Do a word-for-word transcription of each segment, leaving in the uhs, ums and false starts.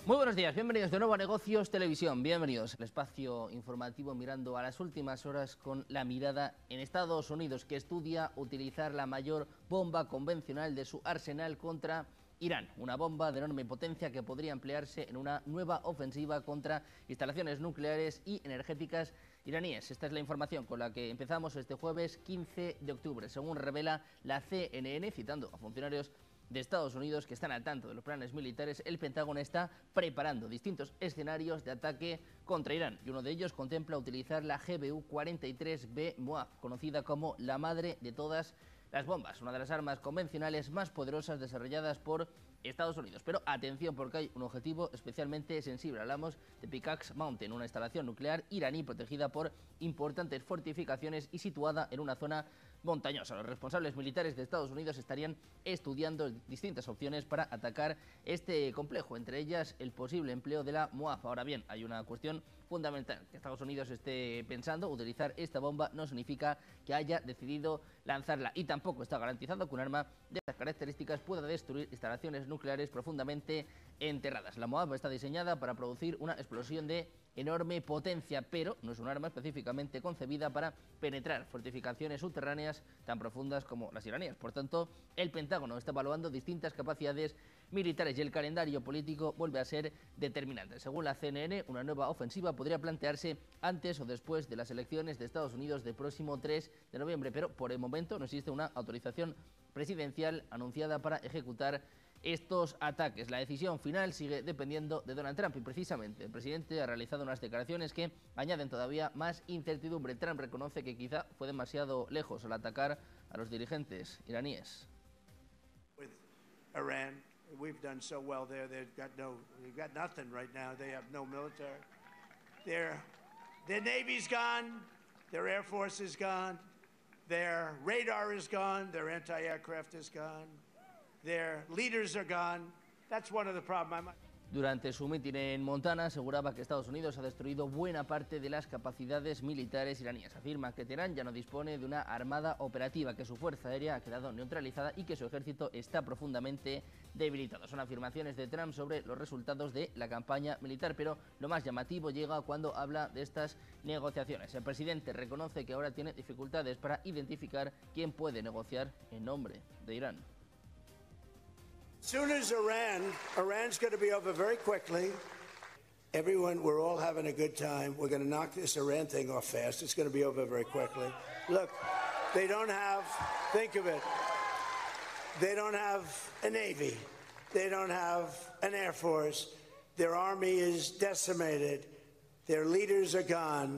Muy buenos días, bienvenidos de nuevo a Negocios Televisión, bienvenidos al espacio informativo mirando a las últimas horas con la mirada en Estados Unidos, que estudia utilizar la mayor bomba convencional de su arsenal contra Irán, una bomba de enorme potencia que podría emplearse en una nueva ofensiva contra instalaciones nucleares y energéticas iraníes. Esta es la información con la que empezamos este jueves quince de octubre, según revela la C N N, citando a funcionarios de Estados Unidos que están al tanto de los planes militares. El Pentágono está preparando distintos escenarios de ataque contra Irán y uno de ellos contempla utilizar la G B U cuarenta y tres B Moab, conocida como la madre de todas las bombas, una de las armas convencionales más poderosas desarrolladas por Estados Unidos. Pero atención, porque hay un objetivo especialmente sensible. Hablamos de Pickaxe Mountain, una instalación nuclear iraní protegida por importantes fortificaciones y situada en una zona montañosa. Los responsables militares de Estados Unidos estarían estudiando distintas opciones para atacar este complejo, entre ellas el posible empleo de la Moab. Ahora bien, hay una cuestión fundamental. Que Estados Unidos esté pensando utilizar esta bomba no significa que haya decidido lanzarla, y tampoco está garantizado que un arma de estas características pueda destruir instalaciones nucleares profundamente enterradas. La Moab está diseñada para producir una explosión de enorme potencia, pero no es un arma específicamente concebida para penetrar fortificaciones subterráneas tan profundas como las iraníes. Por tanto, el Pentágono está evaluando distintas capacidades militares y el calendario político vuelve a ser determinante. Según la C N N, una nueva ofensiva podría plantearse antes o después de las elecciones de Estados Unidos del próximo tres de noviembre, pero por el momento no existe una autorización presidencial anunciada para ejecutar estos ataques. La decisión final sigue dependiendo de Donald Trump y precisamente el presidente ha realizado unas declaraciones que añaden todavía más incertidumbre. Trump reconoce que quizá fue demasiado lejos al atacar a los dirigentes iraníes. With Iran, we've done so well there. They've got no, they've got nothing right now. They have no military. Their their Navy's gone. Their Air Force is gone. Their radar is gone. Their anti-aircraft is gone. Their leaders are gone. That's one of the problems. Durante su mitin en Montana aseguraba que Estados Unidos ha destruido buena parte de las capacidades militares iraníes. Afirma que Teherán ya no dispone de una armada operativa, que su fuerza aérea ha quedado neutralizada y que su ejército está profundamente debilitado. Son afirmaciones de Trump sobre los resultados de la campaña militar, pero lo más llamativo llega cuando habla de estas negociaciones. El presidente reconoce que ahora tiene dificultades para identificar quién puede negociar en nombre de Irán. As soon as Iran, Iran's going to be over very quickly. Everyone, we're all having a good time. We're going to knock this Iran thing off fast. It's going to be over very quickly. Look, they don't have, think of it, they don't have a Navy. They don't have an Air Force. Their army is decimated. Their leaders are gone.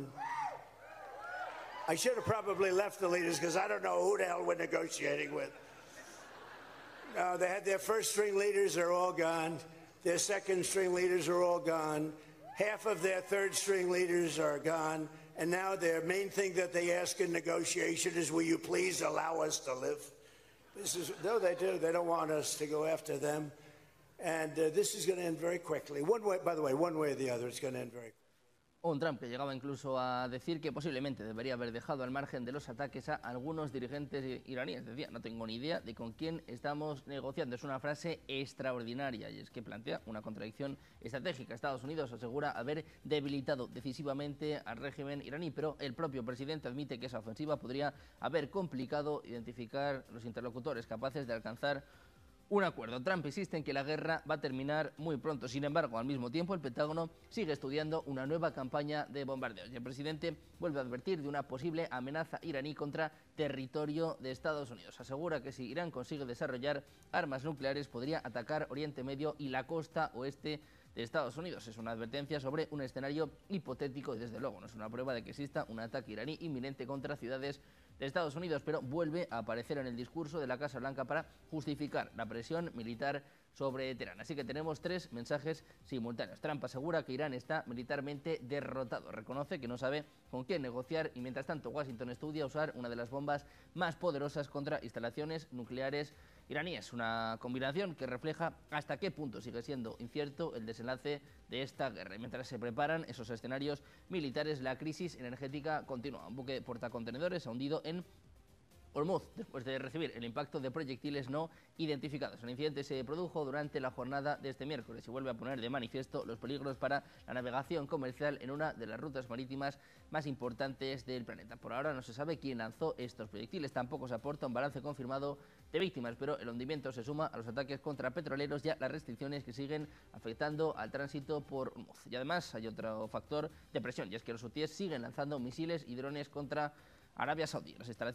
I should have probably left the leaders because I don't know who the hell we're negotiating with. Uh, they had their first string leaders are all gone. Their second string leaders are all gone. Half of their third string leaders are gone. And now their main thing that they ask in negotiation is, will you please allow us to live? This is, no, they do. They don't want us to go after them. And uh, this is going to end very quickly. One way, by the way, one way or the other, it's going to end very quickly. Un Trump que llegaba incluso a decir que posiblemente debería haber dejado al margen de los ataques a algunos dirigentes iraníes. Decía, no tengo ni idea de con quién estamos negociando. Es una frase extraordinaria y es que plantea una contradicción estratégica. Estados Unidos asegura haber debilitado decisivamente al régimen iraní, pero el propio presidente admite que esa ofensiva podría haber complicado identificar los interlocutores capaces de alcanzar un acuerdo. Trump insiste en que la guerra va a terminar muy pronto. Sin embargo, al mismo tiempo, el Pentágono sigue estudiando una nueva campaña de bombardeos. Y el presidente vuelve a advertir de una posible amenaza iraní contra territorio de Estados Unidos. Asegura que si Irán consigue desarrollar armas nucleares, podría atacar Oriente Medio y la costa oeste de Estados Unidos. Es una advertencia sobre un escenario hipotético y, desde luego, no es una prueba de que exista un ataque iraní inminente contra ciudades de Estados Unidos, pero vuelve a aparecer en el discurso de la Casa Blanca para justificar la presión militar sobre Teherán. Así que tenemos tres mensajes simultáneos. Trump asegura que Irán está militarmente derrotado. Reconoce que no sabe con quién negociar y, mientras tanto, Washington estudia usar una de las bombas más poderosas contra instalaciones nucleares iraníes. Una combinación que refleja hasta qué punto sigue siendo incierto el desenlace de esta guerra. Y mientras se preparan esos escenarios militares, la crisis energética continúa. Un buque portacontenedores ha hundido en Hormuz, después de recibir el impacto de proyectiles no identificados. El incidente se produjo durante la jornada de este miércoles y vuelve a poner de manifiesto los peligros para la navegación comercial en una de las rutas marítimas más importantes del planeta. Por ahora no se sabe quién lanzó estos proyectiles, tampoco se aporta un balance confirmado de víctimas, pero el hundimiento se suma a los ataques contra petroleros y a las restricciones que siguen afectando al tránsito por Hormuz. Y además hay otro factor de presión, y es que los hutíes siguen lanzando misiles y drones contra Arabia Saudí. Las instalaciones